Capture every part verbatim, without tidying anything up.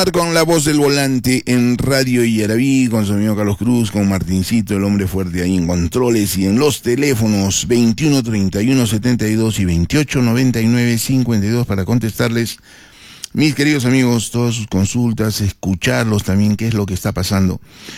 continuar con La Voz del Volante en Radio Yaraví, con su amigo Carlos Cruz, con Martincito, el hombre fuerte ahí en controles, y en los teléfonos veintiuno treinta y uno setenta y dos y veintiocho noventa y nueve cincuenta y dos para contestarles, mis queridos amigos, todas sus consultas, escucharlos también, qué es lo que está pasando.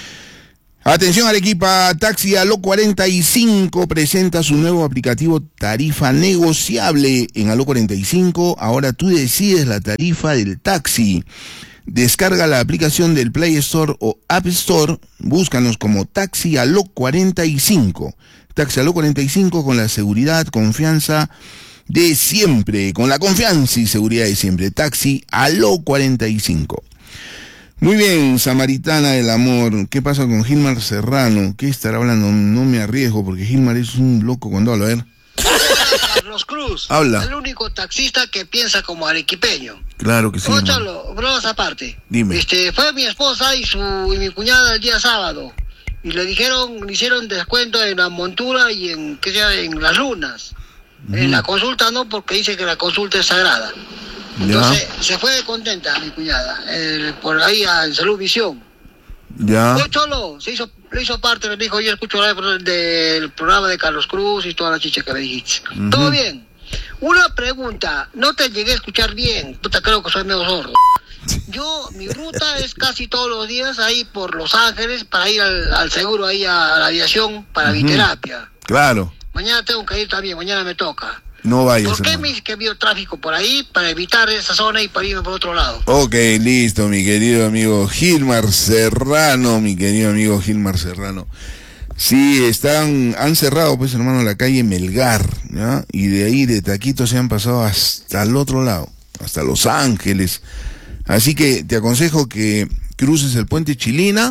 Atención Arequipa, Taxi Aló cuarenta y cinco presenta su nuevo aplicativo tarifa negociable. En Aló cuarenta y cinco, ahora tú decides la tarifa del taxi. Descarga la aplicación del Play Store o App Store, búscanos como Taxi Aló cuarenta y cinco. Taxi Aló cuarenta y cinco con la seguridad, confianza de siempre, con la confianza y seguridad de siempre. Taxi Aló cuarenta y cinco. Muy bien, Samaritana del Amor, ¿qué pasa con Gilmar Serrano? ¿Qué estará hablando? No me arriesgo porque Gilmar es un loco cuando habla, a ver. Carlos Cruz, habla. El único taxista que piensa como arequipeño. Claro que sí. Óchalo, bromas aparte. Dime. Este, fue mi esposa y su y mi cuñada el día sábado y le dijeron, le hicieron descuento en la montura y en que sea en las lunas. Uh-huh. En la consulta no, porque dice que la consulta es sagrada. Entonces, ya. Se fue contenta mi cuñada, eh, por ahí en Salud Visión. Ya. Fue Cholo, se hizo, le hizo parte, me dijo, yo escucho el del programa de Carlos Cruz y toda la chicha que me dijiste. Uh-huh. Todo bien. Una pregunta, no te llegué a escuchar bien, puta, creo que soy medio sordo. Yo, mi ruta es casi todos los días ahí por Los Ángeles para ir al, al seguro, ahí a la aviación para uh-huh. Biterapia. Claro. Mañana tengo que ir también, mañana me toca. No vayas. ¿Por qué me dice que vio tráfico por ahí? Para evitar esa zona y para irme por otro lado. Ok, listo, mi querido amigo Gilmar Serrano, mi querido amigo Gilmar Serrano. Sí, están, han cerrado, pues, hermano, la calle Melgar, ¿ya? Y de ahí, de Taquito, se han pasado hasta el otro lado, hasta Los Ángeles. Así que te aconsejo que cruces el puente Chilina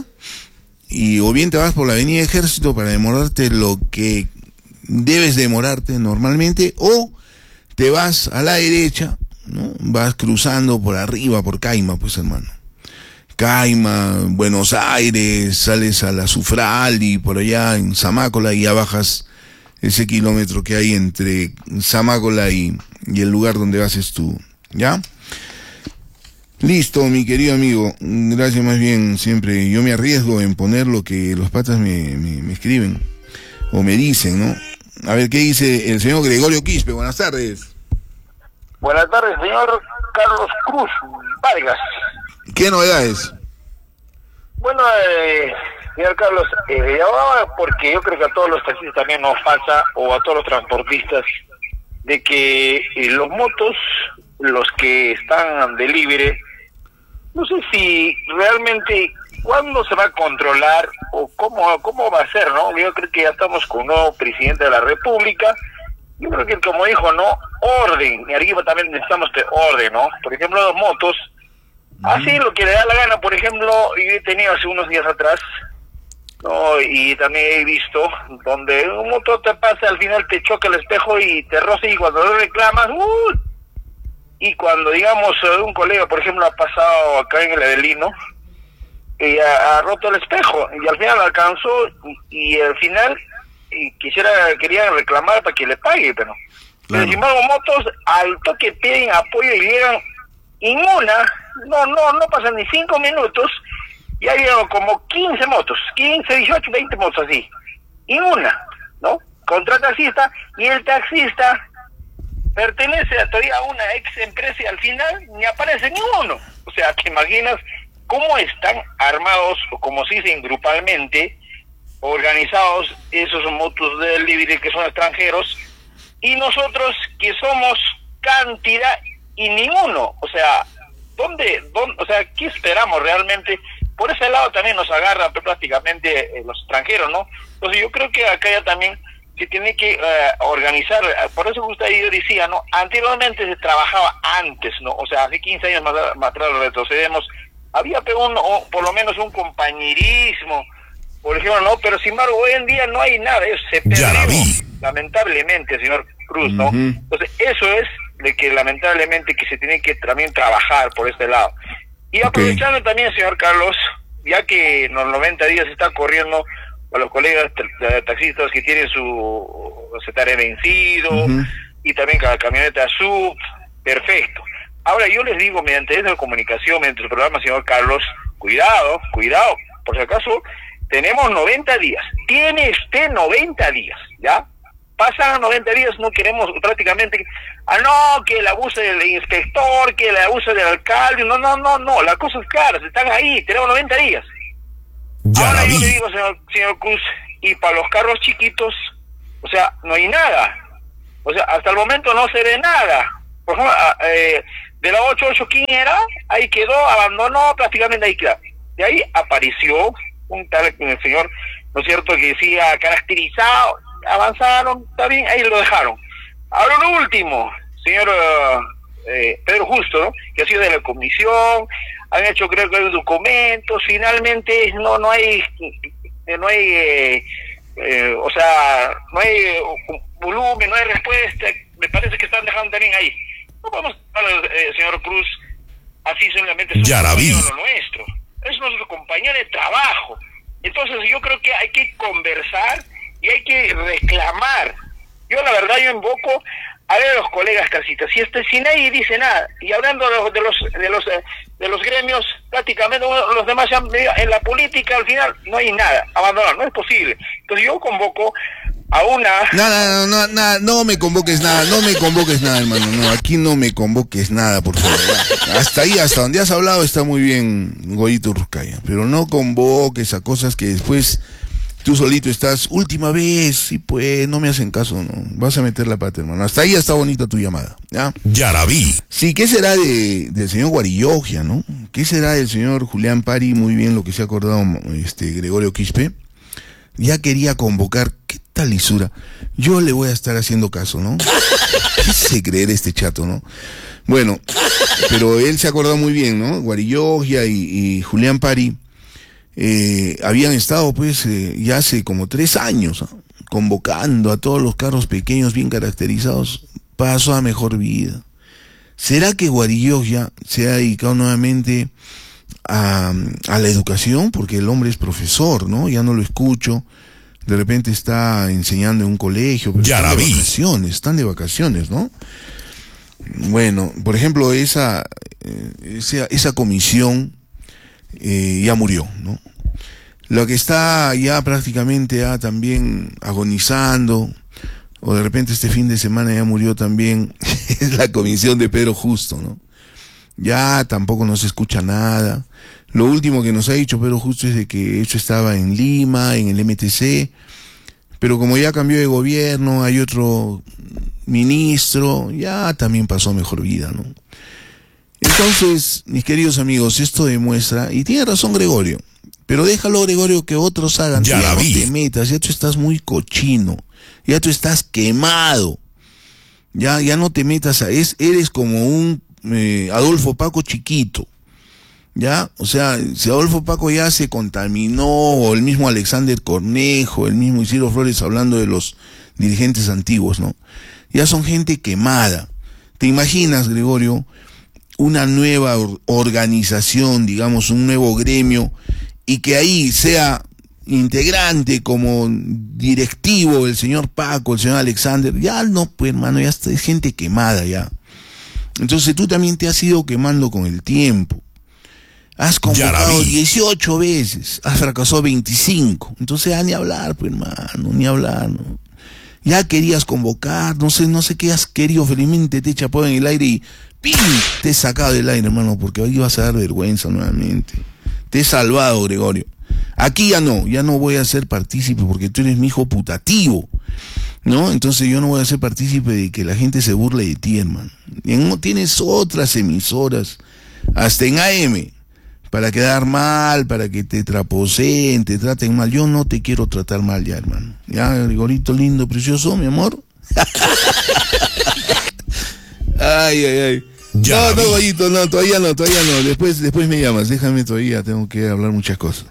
y o bien te vas por la avenida Ejército para demorarte lo que debes demorarte normalmente, o te vas a la derecha, ¿no? Vas cruzando por arriba, por Caima, pues, hermano. Caima, Buenos Aires, sales a la Sufraldi, por allá en Zamácola, y ya bajas ese kilómetro que hay entre Zamácola y, y el lugar donde haces tú, ¿ya? Listo, mi querido amigo, gracias. Más bien, siempre yo me arriesgo en poner lo que los patas me, me, me escriben o me dicen, ¿no? A ver, ¿qué dice el señor Gregorio Quispe? Buenas tardes. Buenas tardes, señor Carlos Cruz Vargas. ¿Qué novedades? Bueno, eh, señor Carlos, eh, le llamaba porque yo creo que a todos los taxistas también nos pasa, o a todos los transportistas, de que eh, los motos, los que están de libre, no sé si realmente cuándo se va a controlar o cómo cómo va a ser, ¿no? Yo creo que ya estamos con un nuevo presidente de la República. Yo creo que, como dijo, ¿no? Orden. Y arriba también necesitamos de orden, ¿no? Por ejemplo, los motos, uh-huh. Así lo que le da la gana. Por ejemplo, yo he tenido hace unos días atrás, ¿no? Y también he visto donde un moto te pasa, al final te choca el espejo y te roza, y cuando lo reclamas, ¡uh! Y cuando, digamos, un colega, por ejemplo, ha pasado acá en el Adelino, y ha, ha roto el espejo, y al final alcanzó, y, y al final y quisiera querían reclamar para que le pague, pero claro. Pero sin embargo, motos al toque piden apoyo y llegan en una, no no no pasan ni cinco minutos, ya llegan como quince motos, quince, dieciocho, veinte motos así, en una, ¿no? Contra taxista, y el taxista pertenece a todavía a una ex empresa y al final ni aparece ni uno. O sea, ¿te imaginas cómo están armados, o como se dicen grupalmente, organizados esos motos de libre que son extranjeros, y nosotros que somos cantidad y ninguno? O sea, ¿dónde, dónde, o sea, qué esperamos realmente? Por ese lado también nos agarra prácticamente eh, los extranjeros, ¿no? Entonces yo creo que acá ya también se tiene que uh, organizar. Por eso usted yo decía, ¿no? Anteriormente se trabajaba antes, ¿no? O sea, hace quince años más, más atrás retrocedemos, había pero un, o, por lo menos un compañerismo, por ejemplo, ¿no? Pero sin embargo, hoy en día no hay nada, eso se perdió, lamentablemente, señor Cruz, ¿no? Uh-huh. Entonces, eso es de que lamentablemente que se tiene que también trabajar por este lado. Y aprovechando okay. también, señor Carlos, ya que en los noventa días está corriendo a los colegas taxistas que tienen su secretario vencido, uh-huh. y también cada camioneta sub, perfecto. Ahora yo les digo, mediante esta comunicación, mediante el programa, señor Carlos, cuidado, cuidado, por si acaso, tenemos noventa días. Tiene usted noventa días, ¿ya? Pasan noventa días, no queremos prácticamente, ah, no, que el abuso del inspector, que el abuso del alcalde, no, no, no, no, las cosas claras, están ahí, tenemos noventa días. Ya Ahora la yo vi. le digo, señor, señor Cruz, y para los carros chiquitos, o sea, no hay nada. O sea, hasta el momento no se ve nada. Por ejemplo, eh, de la ochenta y ocho, ¿quién era? Ahí quedó, abandonó, prácticamente ahí queda. De ahí apareció un tal el señor, ¿no es cierto?, que decía caracterizado, avanzaron, está bien, ahí lo dejaron. Ahora lo último, señor eh, Pedro Justo, ¿no?, que ha sido de la comisión, han hecho, creo que hay documentos, finalmente no no hay, no hay, eh, eh, o sea, no hay eh, volumen, no hay respuesta, me parece que están dejando también ahí. No podemos hablar, eh, señor Cruz, así solamente es Ya la vi. lo nuestro, es nuestro compañero de trabajo. Entonces yo creo que hay que conversar y hay que reclamar. Yo la verdad yo invoco a ver a los colegas casistas, si este, si nadie dice nada, y hablando de los de los de los, eh, de los gremios, prácticamente los demás ya, en la política al final no hay nada, abandonar, no es posible. Entonces yo convoco a una... Nada, no, no, no me convoques nada, no me convoques nada, hermano, no, aquí no me convoques nada, por favor. Hasta ahí, hasta donde has hablado está muy bien, Goyito Urrucaya, pero no convoques a cosas que después tú solito estás, última vez, sí pues, no me hacen caso, no, vas a meter la pata, hermano. Hasta ahí está bonita tu llamada, ¿ya? Ya la vi. Sí, ¿qué será de, del señor Guarillogia, no? ¿Qué será del señor Julián Pari? Muy bien lo que se ha acordado este Gregorio Quispe. Ya quería convocar, ¿qué tal lisura? Yo le voy a estar haciendo caso, ¿no? ¿Qué se creer este chato, no? Bueno, pero él se ha acordado muy bien, ¿no? Guarillogia y, y Julián Pari eh, habían estado, pues, eh, ya hace como tres años, ¿no?, convocando a todos los carros pequeños bien caracterizados, paso a mejor vida. ¿Será que Guarillogia se ha dedicado nuevamente a, a la educación? Porque el hombre es profesor, ¿no? Ya no lo escucho. De repente está enseñando en un colegio, pero Ya están la de vi. vacaciones, están de vacaciones, ¿no? Bueno, por ejemplo, esa, eh, esa, esa comisión eh, ya murió, ¿no? Lo que está ya prácticamente ya también agonizando, o de repente este fin de semana ya murió también, es la comisión de Pedro Justo, ¿no? Ya tampoco nos escucha nada. Lo último que nos ha dicho Pedro Justo es de que eso estaba en Lima, en el M T C, pero como ya cambió de gobierno, hay otro ministro, ya también pasó mejor vida, ¿no? Entonces, mis queridos amigos, esto demuestra, y tiene razón Gregorio, pero déjalo, Gregorio, que otros hagan. Ya Tú la no vi. te metas, ya tú estás muy cochino, ya tú estás quemado, ya, ya no te metas a, es, eres como un eh, Adolfo Paco chiquito, ya, o sea, si Adolfo Paco ya se contaminó, o el mismo Alexander Cornejo, el mismo Isidro Flores hablando de los dirigentes antiguos, ¿no? Ya son gente quemada. ¿Te imaginas, Gregorio, una nueva or- organización, digamos, un nuevo gremio, y que ahí sea integrante como directivo el señor Paco, el señor Alexander? Ya no, pues hermano, ya está, es gente quemada ya. Entonces tú también te has ido quemando con el tiempo. Has Ya la convocado vi. dieciocho veces, has fracasado veinticinco. Entonces ya ni hablar, pues hermano, ni hablar, ¿no? Ya querías convocar, no sé, no sé qué has querido, felizmente te he chapado en el aire y ¡pim!, te he sacado del aire, hermano, porque hoy vas a dar vergüenza nuevamente. Te he salvado, Gregorio. Aquí ya no, ya no voy a ser partícipe porque tú eres mi hijo putativo, ¿no? Entonces yo no voy a ser partícipe de que la gente se burle de ti, hermano. Y no tienes otras emisoras, hasta en A M, para quedar mal, para que te traposeen, te traten mal. Yo no te quiero tratar mal ya, hermano. Ya, Gregorito lindo, precioso, mi amor. Ay, ay, ay. Ya No, no, vi. Goyito, no, todavía no, todavía no. Después, después me llamas, déjame todavía, tengo que hablar muchas cosas.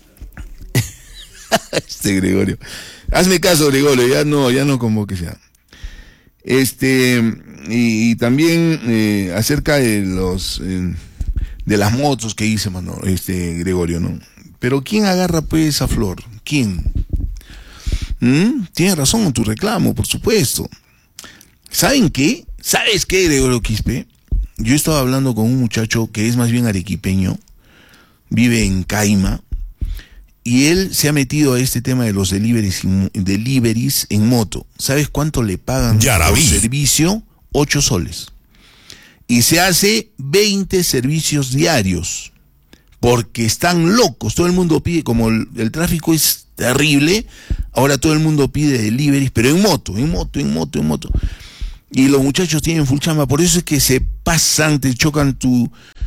Este Gregorio. Hazme caso, Gregorio, ya no, ya no convoques ya. Este, y, y también eh, acerca de los eh, de las motos que hice, mano, este Gregorio, ¿no? Pero ¿quién agarra pues esa flor? ¿Quién? ¿Mm? Tienes razón en tu reclamo, por supuesto. ¿Saben qué? ¿Sabes qué, Gregorio Quispe? yo estaba hablando con un muchacho que es más bien arequipeño, vive en Caima, y él se ha metido a este tema de los deliveries, deliveries en moto. ¿Sabes cuánto le pagan por servicio? Ocho soles. Y se hace veinte servicios diarios, porque están locos. Todo el mundo pide, como el, el tráfico es terrible, ahora todo el mundo pide deliveries, pero en moto, en moto, en moto, en moto. Y los muchachos tienen full chamba, por eso es que se pasan, te chocan tu,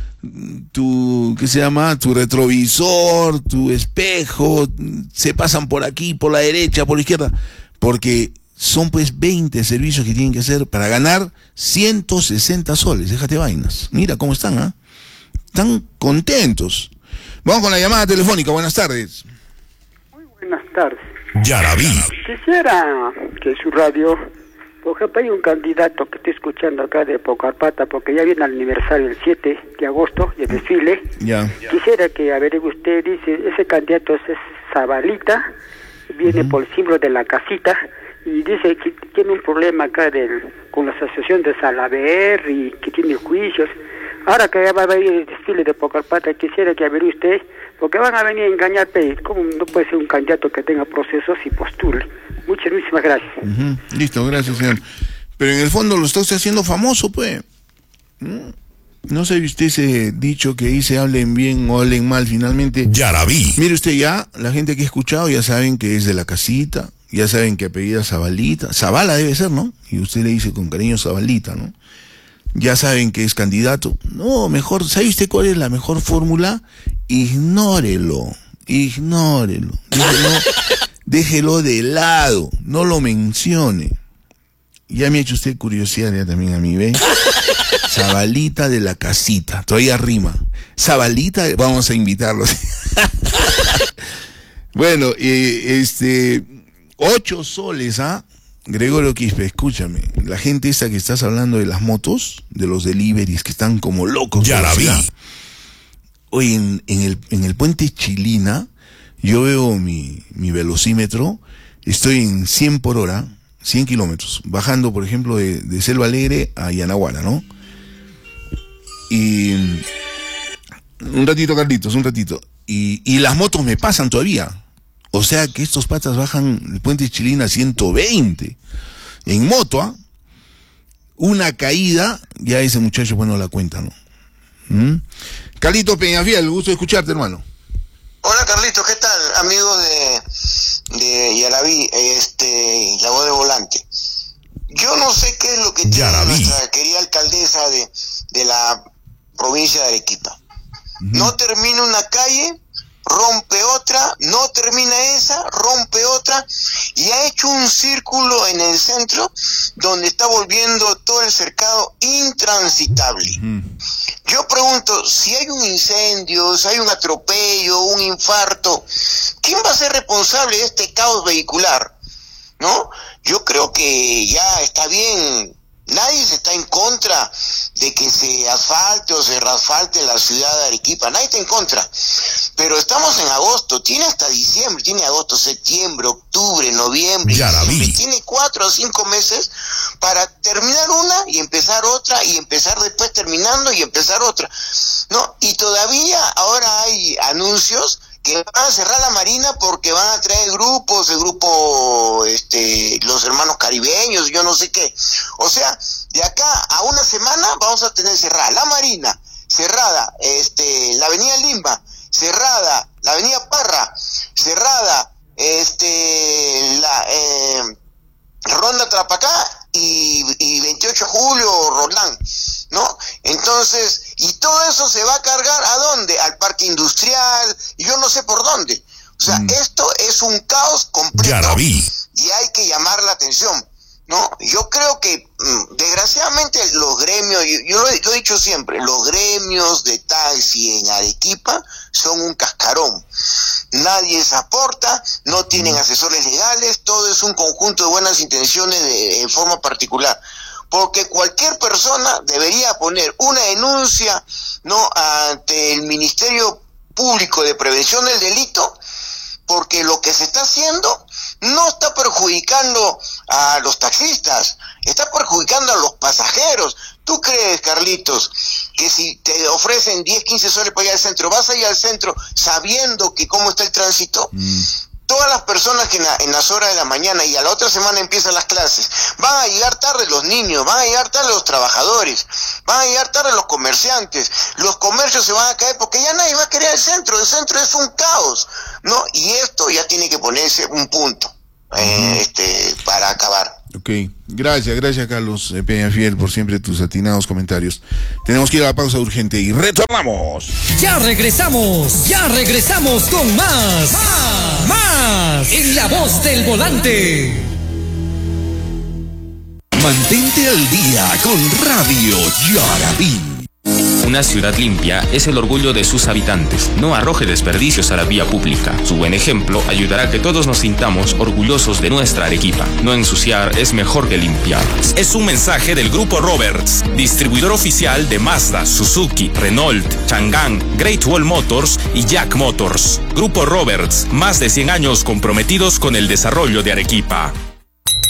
tu, ¿qué se llama? Tu retrovisor, tu espejo, se pasan por aquí, por la derecha, por la izquierda, porque son pues veinte servicios que tienen que hacer para ganar ciento sesenta soles, déjate vainas. Mira cómo están, ¿ah? ¿eh? Están contentos. Vamos con la llamada telefónica, buenas tardes. Muy buenas tardes. Ya la vi. Quisiera que su radio, por ejemplo, hay un candidato que estoy escuchando acá de Pocarpata, porque ya viene el aniversario el siete de agosto, y el desfile. Ya. Quisiera que averigüe usted, dice, ese candidato es Zabalita, viene uh-huh. por el símbolo de la casita, y dice que tiene un problema acá del, con la asociación de Salaver y que tiene juicios. Ahora que ya va a venir el desfile de Pocarpata, quisiera que averigüe usted, porque van a venir a engañarte. ¿Cómo no puede ser un candidato que tenga procesos y postule? Muchas, muchísimas gracias. Uh-huh. Listo, gracias, señor. Pero en el fondo lo está usted haciendo famoso, pues. ¿Mm? No sé usted ese dicho que dice hablen bien o hablen mal, finalmente. Ya la vi. Mire usted ya, la gente que ha escuchado ya saben que es de la casita, ya saben que apellida Zabalita. Zabala debe ser, ¿no? Y usted le dice con cariño Zabalita, ¿no? Ya saben que es candidato. No, mejor, ¿sabe usted cuál es la mejor fórmula? Ignórelo, ignórelo. Déjelo, déjelo de lado, no lo mencione. Ya me ha hecho usted curiosidad ya también a mí, ¿ve? Zabalita de la casita, todavía rima. Zabalita, vamos a invitarlos. Bueno, eh, este, ocho soles, ¿ah? Gregorio Quispe, escúchame, la gente esa que estás hablando de las motos, de los deliveries que están como locos. Ya la vi. Hoy en, en, el, en el puente Chilina, yo veo mi, mi velocímetro, estoy en cien por hora, cien kilómetros, bajando, por ejemplo, de, de Selva Alegre a Yanaguara, ¿no? Y un ratito, Carlitos, un ratito. Y, y las motos me pasan todavía. O sea que estos patas bajan el puente Chilina a ciento veinte. En moto, ¿ah? ¿eh? Una caída, ya ese muchacho, bueno, la cuenta, ¿no? ¿Mm? Carlito Peñafiel, gusto de escucharte, hermano. Hola, Carlito, ¿qué tal? Amigo de, de Yaraví, este, la voz de volante. Yo no sé qué es lo que tiene Yaraví. Nuestra querida alcaldesa de, de la provincia de Arequipa. Uh-huh. No termina una calle, rompe otra, no termina esa, rompe otra, y ha hecho un círculo en el centro donde está volviendo todo el cercado intransitable. Uh-huh. Yo pregunto, si hay un incendio, si hay un atropello, un infarto, ¿quién va a ser responsable de este caos vehicular? ¿No? Yo creo que ya está bien. Nadie se está en contra de que se asfalte o se rasfalte la ciudad de Arequipa, nadie está en contra, pero estamos en agosto, tiene hasta diciembre, tiene agosto, septiembre, octubre, noviembre, diciembre, tiene cuatro o cinco meses para terminar una y empezar otra y empezar después terminando y empezar otra, ¿no? Y todavía ahora hay anuncios que van a cerrar la Marina porque van a traer grupos, el grupo, este, los hermanos caribeños, yo no sé qué. O sea, de acá a una semana vamos a tener cerrada la Marina, cerrada, este, la avenida Lima, cerrada, la avenida Parra, cerrada, este, la, eh, Ronda Trapacá y, y veintiocho de julio, Roldán, ¿no? Entonces, y todo eso se va a cargar ¿a dónde? Al parque industrial, y yo no sé por dónde. O sea, mm. esto es un caos completo. Ya la vi. Y hay que llamar la atención, ¿no? Yo creo que, desgraciadamente, los gremios, yo, yo lo, he, lo he dicho siempre, los gremios de taxi en Arequipa son un cascarón. Nadie se aporta, no tienen asesores legales, todo es un conjunto de buenas intenciones de, en forma particular. Porque cualquier persona debería poner una denuncia, ¿no?, ante el Ministerio Público de Prevención del Delito, porque lo que se está haciendo no está perjudicando a los taxistas, está perjudicando a los pasajeros. ¿Tú crees, Carlitos, que si te ofrecen diez, quince soles para ir al centro, vas a ir al centro sabiendo que cómo está el tránsito? Mm. Todas las personas que en, la, en las horas de la mañana y a la otra semana empiezan las clases, van a llegar tarde los niños, van a llegar tarde los trabajadores, van a llegar tarde los comerciantes, los comercios se van a caer porque ya nadie va a querer el centro, el centro es un caos, ¿no? Y esto ya tiene que ponerse un punto, eh, este, para acabar. Ok, gracias, gracias Carlos Peñafiel por siempre tus atinados comentarios. Tenemos que ir a la pausa urgente y retornamos. Ya regresamos, ya regresamos con más, más, más, en La Voz del Volante. Mantente al día con Radio Yarabí. Una ciudad limpia es el orgullo de sus habitantes. No arroje desperdicios a la vía pública. Su buen ejemplo ayudará a que todos nos sintamos orgullosos de nuestra Arequipa. No ensuciar es mejor que limpiar. Es un mensaje del Grupo Roberts, distribuidor oficial de Mazda, Suzuki, Renault, Chang'an, Great Wall Motors y Jack Motors. Grupo Roberts, más de cien años comprometidos con el desarrollo de Arequipa.